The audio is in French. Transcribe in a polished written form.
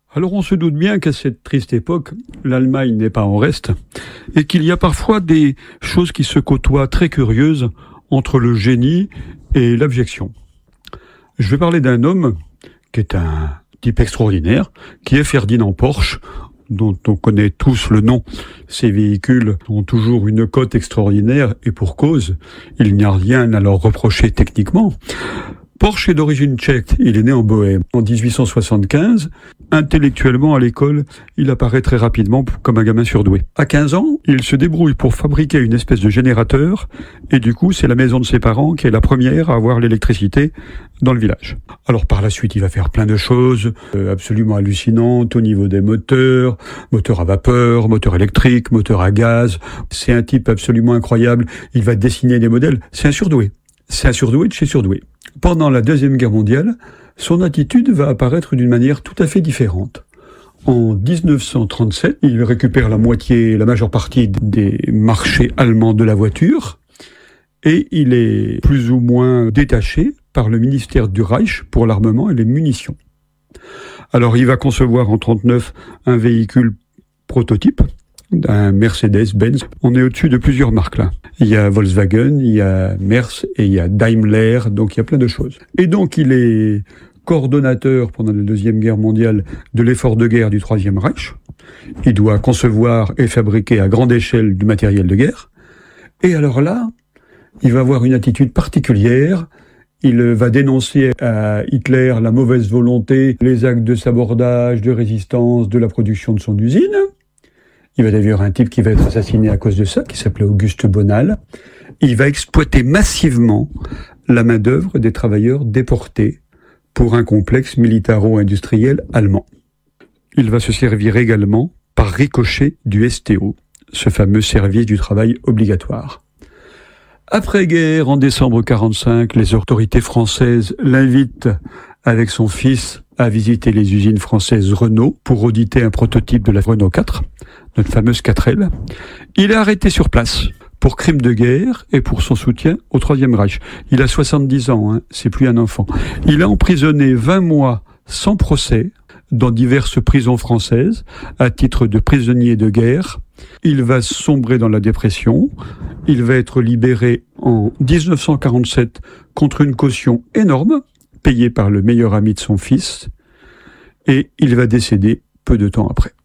Alors on se doute bien qu'à cette triste époque, l'Allemagne n'est pas en reste, et qu'il y a parfois des choses qui se côtoient très curieuses entre le génie et l'abjection. Je vais parler d'un homme qui est un type extraordinaire, qui est Ferdinand Porsche, dont on connaît tous le nom. Ces véhicules ont toujours une cote extraordinaire, et pour cause, il n'y a rien à leur reprocher techniquement. Porsche est d'origine tchèque, il est né en Bohême. En 1875, intellectuellement à l'école, il apparaît très rapidement comme un gamin surdoué. À 15 ans, il se débrouille pour fabriquer une espèce de générateur, et du coup, c'est la maison de ses parents qui est la première à avoir l'électricité dans le village. Alors par la suite, il va faire plein de choses absolument hallucinantes au niveau des moteurs, moteurs à vapeur, moteurs électriques, moteurs à gaz. C'est un type absolument incroyable, il va dessiner des modèles, c'est un surdoué. C'est un surdoué de chez surdoué. Pendant la Deuxième Guerre mondiale, son attitude va apparaître d'une manière tout à fait différente. En 1937, il récupère la majeure partie des marchés allemands de la voiture, et il est plus ou moins détaché par le ministère du Reich pour l'armement et les munitions. Alors il va concevoir en 1939 un véhicule prototype, un Mercedes-Benz. On est au-dessus de plusieurs marques là. Il y a Volkswagen, il y a Mercedes et il y a Daimler, donc il y a plein de choses. Et donc il est coordonnateur pendant la Deuxième Guerre mondiale de l'effort de guerre du Troisième Reich. Il doit concevoir et fabriquer à grande échelle du matériel de guerre. Et alors là, il va avoir une attitude particulière. Il va dénoncer à Hitler la mauvaise volonté, les actes de sabordage, de résistance de la production de son usine. Il va d'ailleurs un type qui va être assassiné à cause de ça, qui s'appelait Auguste Bonal. Il va exploiter massivement la main-d'œuvre des travailleurs déportés pour un complexe militaro-industriel allemand. Il va se servir également, par ricochet, du STO, ce fameux service du travail obligatoire. Après-guerre, en décembre 1945, les autorités françaises l'invitent avec son fils à visiter les usines françaises Renault pour auditer un prototype de la Renault 4, notre fameuse 4L. Il est arrêté sur place pour crime de guerre et pour son soutien au Troisième Reich. Il a 70 ans, c'est plus un enfant. Il est emprisonné 20 mois sans procès dans diverses prisons françaises à titre de prisonnier de guerre. Il va sombrer dans la dépression. Il va être libéré en 1947 contre une caution énorme, payée par le meilleur ami de son fils, et il va décéder peu de temps après.